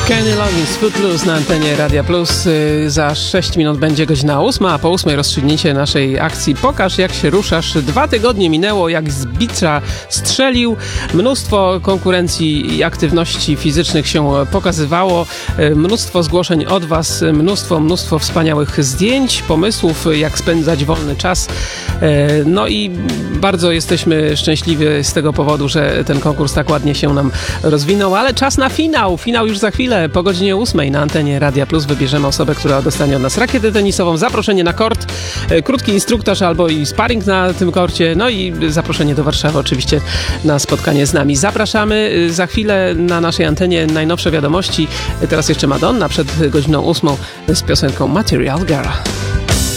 Kenny Loggins, Footloose na antenie Radia Plus. Za 6 minut będzie godzina 8, a po 8 rozstrzygnięcie naszej akcji Pokaż jak się ruszasz. 2 tygodnie minęło, jak z bicza strzelił. Mnóstwo konkurencji i aktywności fizycznych się pokazywało. Mnóstwo zgłoszeń od Was, mnóstwo wspaniałych zdjęć, pomysłów, jak spędzać wolny czas. No i bardzo jesteśmy szczęśliwi z tego powodu, że ten konkurs tak ładnie się nam rozwinął, ale czas na finał. Finał już za chwilę. Po godzinie 8 na antenie Radia Plus wybierzemy osobę, która dostanie od nas rakietę tenisową, zaproszenie na kort, krótki instruktaż albo i sparring na tym korcie, no i zaproszenie do Warszawy oczywiście na spotkanie z nami. Zapraszamy za chwilę na naszej antenie najnowsze wiadomości. Teraz jeszcze Madonna przed godziną 8 z piosenką Material Girl.